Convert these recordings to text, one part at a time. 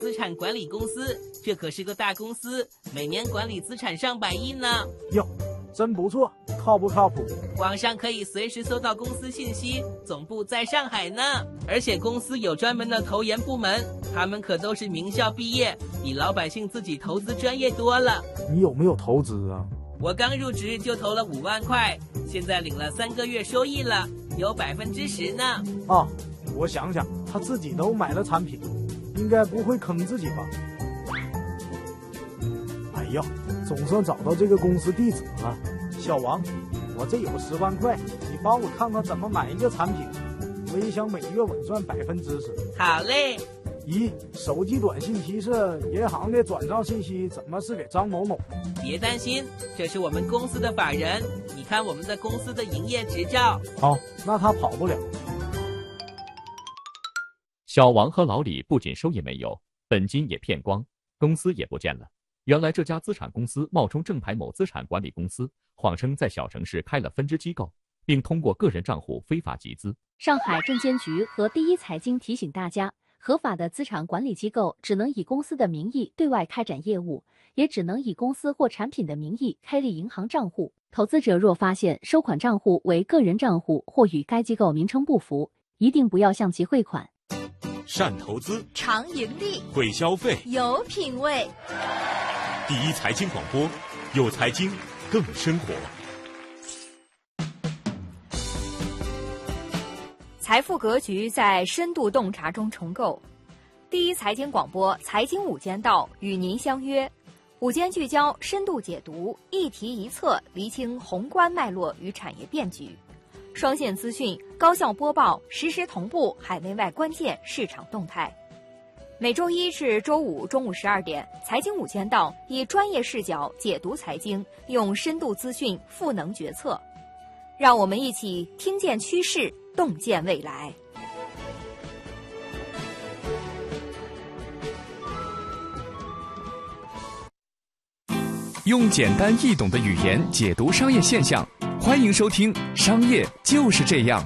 资产管理公司，这可是个大公司，每年管理资产上百亿呢。 哟，真不错，靠不靠谱？ 网上可以随时搜到公司信息，总部在上海呢。而且公司有专门的投研部门，他们可都是名校毕业，比老百姓自己投资专业多了。 你有没有投资啊？ 我刚入职就投了5万块，现在领了3个月收益了，有10%呢。 啊，我想想，他自己都买了产品，应该不会坑自己吧？哎呀，总算找到这个公司地址了。小王，我这有10万块，你帮我看看怎么买一个产品，我也想每月稳赚10%。 好嘞。 咦，手机短信提示银行的转账信息怎么是给张某某？ 别担心，这是我们公司的法人，你看我们的公司的营业执照。 好，那他跑不了。 小王和老李不仅收益没有，本金也骗光，公司也不见了。原来这家资产公司冒充正牌某资产管理公司，谎称在小城市开了分支机构，并通过个人账户非法集资。 上海证监局和第一财经提醒大家，合法的资产管理机构只能以公司的名义对外开展业务，也只能以公司或产品的名义开立银行账户。投资者若发现收款账户为个人账户或与该机构名称不符，一定不要向其汇款。 善投资， 常盈利， 会消费， 有品位。 第一财经广播，有财经更生活。 财富格局在深度洞察中重构。第一财经广播财经午间道与您相约，午间聚焦，深度解读，一题一策，厘清宏观脉络与产业变局，双线资讯，高效播报，实时同步海内外关键市场动态。每周一至周五中午12点，财经午间道以专业视角解读财经，用深度资讯赋能决策。让我们一起听见趋势，洞见未来。 用简单易懂的语言解读商业现象，欢迎收听《商业就是这样》。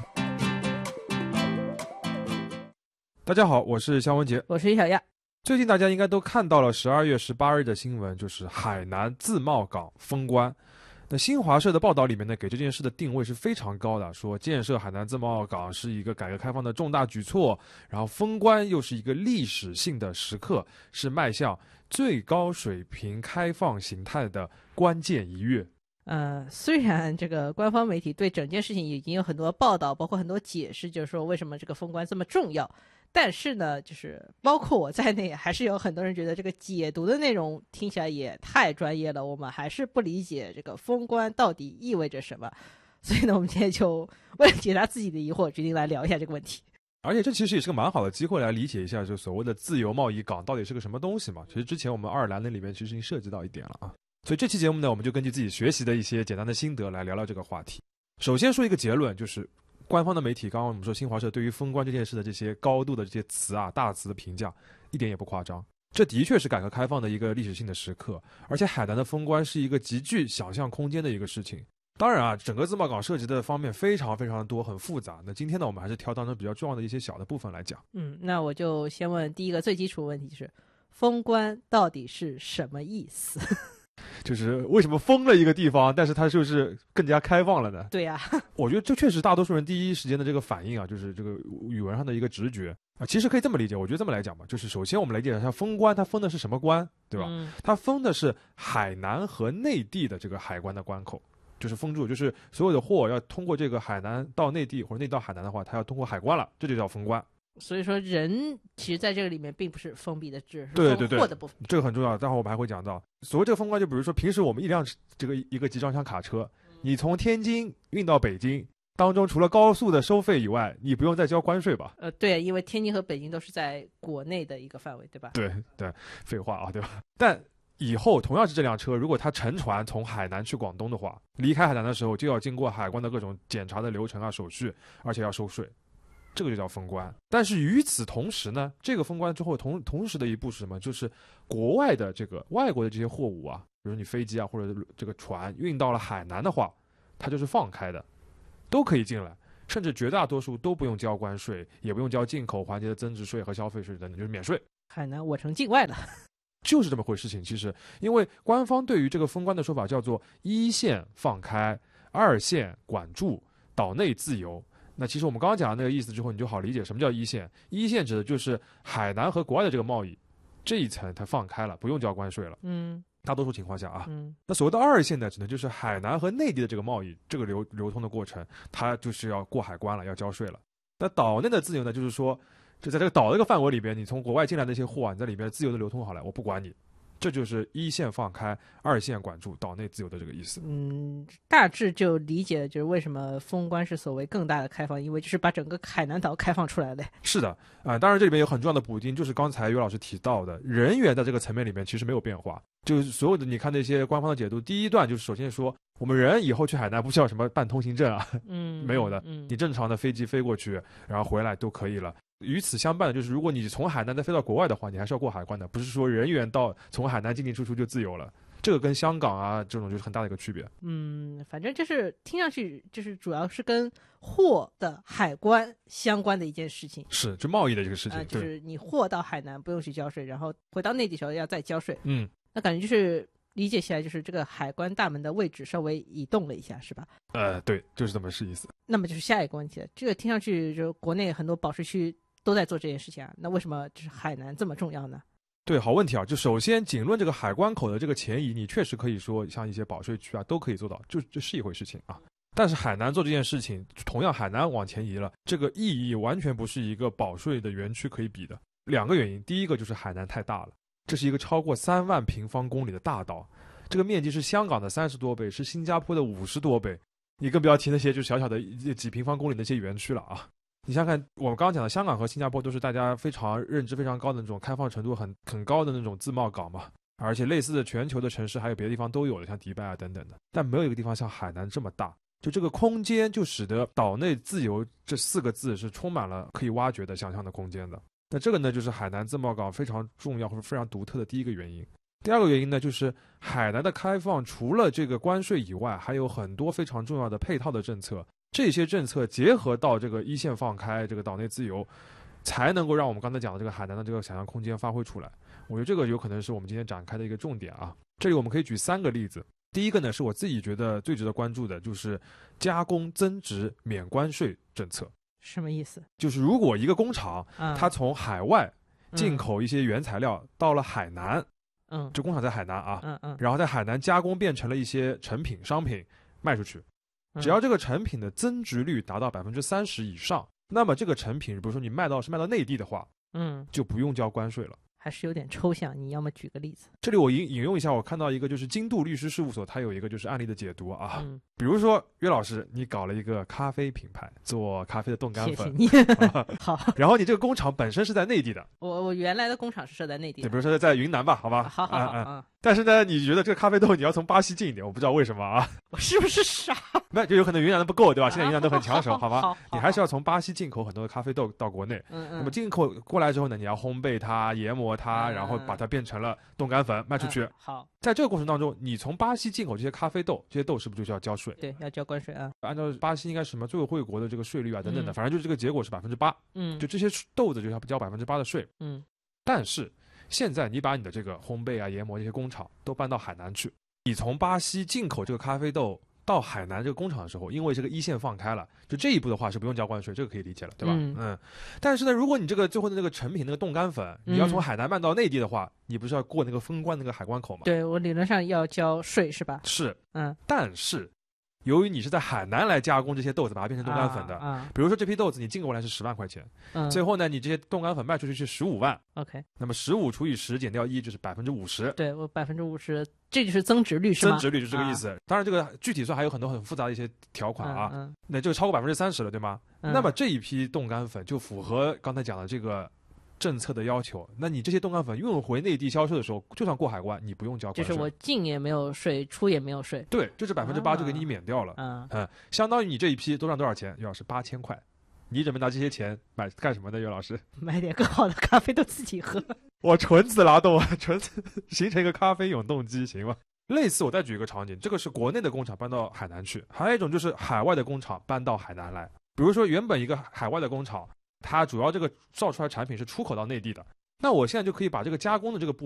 大家好，我是肖文杰， 我是李小亚。 最近大家应该都看到了12月18日的新闻，就是海南自贸港封关。那新华社的报道里面呢，给这件事的定位是非常高的，说建设海南自贸港是一个改革开放的重大举措，然后封关又是一个历史性的时刻，是迈向最高水平开放形态的关键一跃。 虽然这个官方媒体对整件事情已经有很多报道，包括很多解释，就是说为什么这个封关这么重要，但是呢，就是包括我在内，还是有很多人觉得这个解读的内容听起来也太专业了，我们还是不理解这个封关到底意味着什么。所以呢，我们今天就为了解答自己的疑惑，决定来聊一下这个问题。 而且这其实也是个蛮好的机会来理解一下，就所谓的自由贸易港到底是个什么东西嘛。其实之前我们爱尔兰那里面其实已经涉及到一点了啊。所以这期节目呢，我们就根据自己学习的一些简单的心得来聊聊这个话题。首先说一个结论，就是官方的媒体，刚刚我们说新华社对于封关这件事的这些高度的这些词啊、大词的评价，一点也不夸张。这的确是改革开放的一个历史性的时刻，而且海南的封关是一个极具想象空间的一个事情。当然啊，整个自贸港涉及的方面非常非常的多，很复杂。那今天呢，我们还是挑当中比较重要的一些小的部分来讲。 那我就先问第一个最基础的问题，就是封关到底是什么意思？ 就是为什么封了一个地方，但是它就是更加开放了呢？ 对呀， 我觉得这确实大多数人第一时间的这个反应啊，就是这个语文上的一个直觉啊。其实可以这么理解，我觉得这么来讲吧，就是首先我们来理解一下封关，它封的是什么关，对吧？它封的是海南和内地的这个海关的关口，就是封住，就是所有的货要通过这个海南到内地或者内地到海南的话，它要通过海关了，这就叫封关。 所以说人其实在这个里面并不是封闭的，只是对货的部分。 这个很重要，待会儿我们还会讲到。所谓这个封关，就比如说平时我们一辆一个集装箱卡车，你从天津运到北京当中，除了高速的收费以外，你不用再交关税吧？ 对，因为天津和北京都是在国内的一个范围，对吧？ 对，废话啊，对吧？但以后同样是这辆车，如果它乘船从海南去广东的话，离开海南的时候就要经过海关的各种检查的流程啊、手续，而且要收税。这个就叫封关。但是与此同时呢，这个封关之后同时的一步是什么？就是国外的这个外国的这些货物啊，比如你飞机啊或者这个船运到了海南的话，它就是放开的，都可以进来，甚至绝大多数都不用交关税，也不用交进口环节的增值税和消费税等等，就是免税。 海南我成境外了。 就是这么回事情。其实，因为官方对于这个封关的说法叫做一线放开，二线管住，岛内自由。那其实我们刚刚讲的那个意思之后，你就好理解什么叫一线。一线指的就是海南和国外的这个贸易这一层它放开了，不用交关税了。大多数情况下啊，那所谓的二线呢，指的就是海南和内地的这个贸易，这个流通的过程，它就是要过海关了，要交税了。那岛内的自由呢，就是说，就在这个岛这个范围里边，你从国外进来的一些货啊，你在里边自由的流通好了，我不管你。这就是一线放开，二线管住，岛内自由的这个意思。 大致就理解了，就是为什么封关是所谓更大的开放，因为就是把整个海南岛开放出来了。 是的当然这里面有很重要的补丁，就是刚才于老师提到的，人员在这个层面里面其实没有变化，就是所有的你看那些官方的解读，第一段就是首先说我们人以后去海南不需要什么办通行证啊，没有的，你正常的飞机飞过去，然后回来都可以了。与此相伴的就是，如果你从海南再飞到国外的话，你还是要过海关的，不是说人员从海南进进出出就自由了。这个跟香港啊这种就是很大的一个区别。 反正就是听上去就是主要是跟货的海关相关的一件事情， 是就贸易的这个事情， 就是你货到海南不用去交税，然后回到内地时候要再交税。 那感觉就是理解起来就是这个海关大门的位置稍微移动了一下，是吧？ 对，就是这么是意思。 那么就是下一个问题了，这个听上去就国内很多保税区都在做这件事情啊，那为什么就是海南这么重要呢？ 对，好问题啊！就首先仅论这个海关口的这个前移，你确实可以说像一些保税区啊都可以做到，这是一回事情啊。但是海南做这件事情，同样海南往前移了，这个意义完全不是一个保税的园区可以比的。两个原因，第一个就是海南太大了，这是一个超过3万平方公里的大岛，这个面积是香港的30多倍，是新加坡的50多倍，你更不要提那些就小小的几平方公里那些园区了啊。你想想看，我们刚刚讲的香港和新加坡都是大家非常认知非常高的那种开放程度很高的那种自贸港嘛，而且类似的全球的城市还有别的地方都有的，像迪拜啊等等的，但没有一个地方像海南这么大。就这个空间就使得岛内自由这4个字是充满了可以挖掘的想象的空间的。那这个呢，就是海南自贸港非常重要或者非常独特的第一个原因。第二个原因呢，就是海南的开放除了这个关税以外，还有很多非常重要的配套的政策。这些政策结合到这个一线放开，这个岛内自由，才能够让我们刚才讲的这个海南的这个想象空间发挥出来。我觉得这个有可能是我们今天展开的一个重点啊。这里我们可以举3个例子。第一个呢，是我自己觉得最值得关注的，就是加工增值免关税政策。 什么意思？ 就是如果一个工厂，它从海外进口一些原材料到了海南，这工厂在海南啊，然后在海南加工变成了一些成品商品卖出去。只要这个成品的增值率达到30%以上，那么这个成品，比如说你卖到内地的话，就不用交关税了。 还是有点抽象，你要么举个例子。 这里我引用一下，我看到一个就是金度律师事务所，它有一个就是案例的解读啊。比如说岳老师，你搞了一个咖啡品牌，做咖啡的冻干粉， 谢谢你。好。 然后你这个工厂本身是在内地的， 我原来的工厂是设在内地的， 对，比如说在云南吧，好吧。 好。 但是呢，你觉得这个咖啡豆你要从巴西进一点，我不知道为什么啊。 我是不是傻？ 那就有可能云南的不够，对吧？现在云南都很抢手，好吧？你还是要从巴西进口很多的咖啡豆到国内。那么进口过来之后呢，你要烘焙它、研磨它，然后把它变成了冻干粉卖出去。 好， 在这个过程当中，你从巴西进口这些咖啡豆，这些豆是不是就需要交税？ 对，要交关税啊。 按照巴西应该什么最惠国的这个税率啊等等的，反正就是这个结果是8%。就这些豆子就要交8%的税。但是现在你把你的这个烘焙啊、研磨这些工厂都搬到海南去，你从巴西进口这个咖啡豆到海南这个工厂的时候，因为这个一线放开了，就这一步的话是不用交关税，这个可以理解了，对吧？但是呢，如果你这个最后的那个成品那个冻干粉，你要从海南卖到内地的话，你不是要过那个封关那个海关口吗？ 对，我理论上要交税是吧？ 是，但是由于你是在海南来加工这些豆子，把它变成冻干粉的，比如说这批豆子你进过来是10万块钱，最后呢，你这些冻干粉卖出去是15万 ，OK， 那么15除以10减掉1就是50%， 对，我50%，这就是增值率是吗？ 增值率就是这个意思。当然，这个具体算还有很多很复杂的一些条款啊，那就超过30%了，对吗？那么这一批冻干粉就符合刚才讲的这个政策的要求，那你这些冻干粉运回内地销售的时候，就算过海关，你不用交关税， 就是我进也没有税，出也没有税， 对，就是8%就给你免掉了，相当于你这一批都赚多少钱？岳老师，8000块，你准备拿这些钱买干什么呢？岳老师， 买点更好的咖啡豆自己喝。 我纯自拉动，纯形成一个咖啡永动机，行吗？类似，我再举一个场景，这个是国内的工厂搬到海南去，还有一种就是海外的工厂搬到海南来。比如说，原本一个海外的工厂，它主要这个造出来产品是出口到内地的， 那我现在就可以把这个加工的这个部